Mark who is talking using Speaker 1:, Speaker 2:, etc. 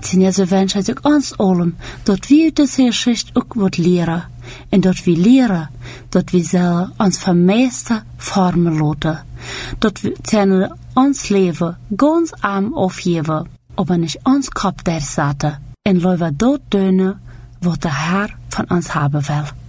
Speaker 1: Zijn zo wens ik ons allem, dat we deze geschichte ook wat leren. En dat we leren, dat we zelf ons vermeeste vormen laten. Dat we zijn ons leven ganz arm afgeven, aber nicht ons kop der zaten. En laten we dat doen, wat de Herr van ons hebben wil.